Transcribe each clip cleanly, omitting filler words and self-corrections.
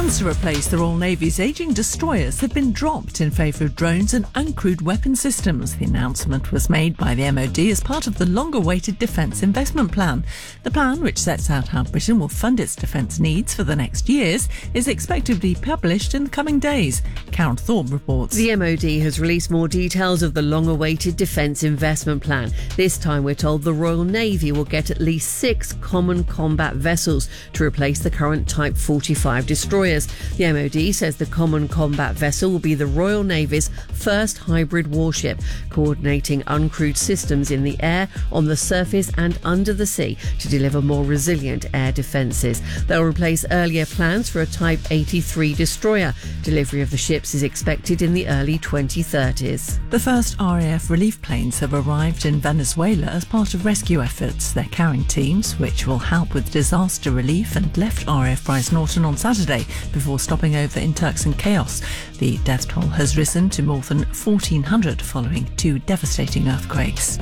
Plans to replace the Royal Navy's ageing destroyers have been dropped in favour of drones and uncrewed weapon systems. The announcement was made by the MOD as part of the long-awaited Defence Investment Plan. The plan, which sets out how Britain will fund its defence needs for the next years, is expected to be published in the coming days. Karen Thorpe reports. The MOD has released more details of the long-awaited Defence Investment Plan. This time we're told the Royal Navy will get at least 6 common combat vessels to replace the current Type 45 destroyers. The MOD says the Common Combat Vessel will be the Royal Navy's first hybrid warship, coordinating uncrewed systems in the air, on the surface and under the sea to deliver more resilient air defences. They'll replace earlier plans for a Type 83 destroyer. Delivery of the ships is expected in the early 2030s. The first RAF relief planes have arrived in Venezuela as part of rescue efforts. They're carrying teams which will help with disaster relief and left RAF Brize Norton on Saturday before stopping over in Turks and Caicos. The death toll has risen to more than 1,400 following 2 devastating earthquakes.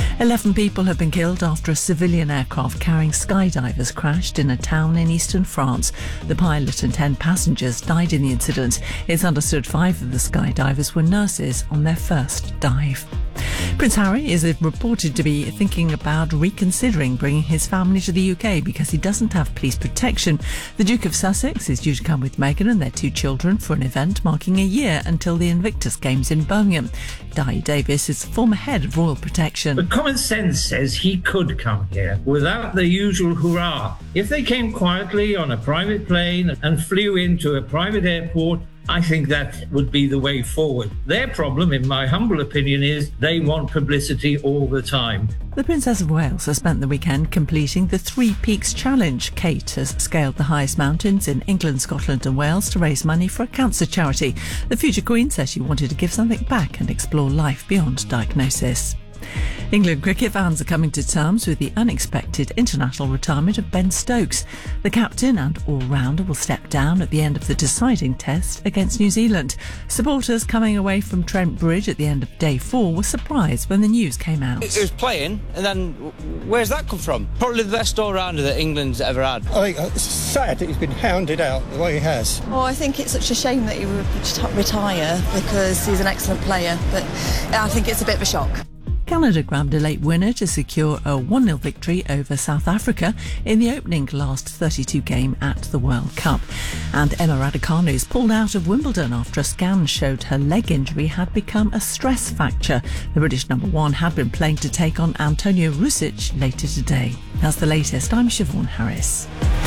11 people have been killed after a civilian aircraft carrying skydivers crashed in a town in eastern France. The pilot and 10 passengers died in the incident. It's understood 5 of the skydivers were nurses on their first dive. Prince Harry is reported to be thinking about reconsidering bringing his family to the UK because he doesn't have police protection. The Duke of Sussex is due to come with Meghan and their 2 children for an event marking a year until the Invictus Games in Birmingham. Di Davis is the former head of Royal Protection. But common sense says he could come here without the usual hurrah. If they came quietly on a private plane and flew into a private airport, I think that would be the way forward. Their problem, in my humble opinion, is they want publicity all the time. The Princess of Wales has spent the weekend completing the 3 Peaks Challenge. Kate has scaled the highest mountains in England, Scotland and Wales to raise money for a cancer charity. The future Queen says she wanted to give something back and explore life beyond diagnosis. England cricket fans are coming to terms with the unexpected international retirement of Ben Stokes. The captain and all-rounder will step down at the end of the deciding test against New Zealand. Supporters coming away from Trent Bridge at the end of day 4 were surprised when the news came out. It was playing, and then where's that come from? Probably the best all-rounder that England's ever had. I think it's sad that he's been hounded out the way he has. Well, I think it's such a shame that he would retire because he's an excellent player, but I think it's a bit of a shock. Canada grabbed a late winner to secure a 1-0 victory over South Africa in the opening last 32 game at the World Cup. And Emma Raducanu's pulled out of Wimbledon after a scan showed her leg injury had become a stress fracture. The British number 1 had been playing to take on Antonio Rusic later today. That's the latest. I'm Siobhan Harris.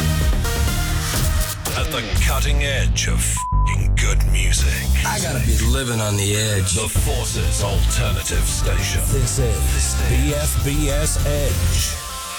At the cutting edge of f***ing good music. I gotta be living on the edge. The Forces Alternative Station. This is BFBS Edge.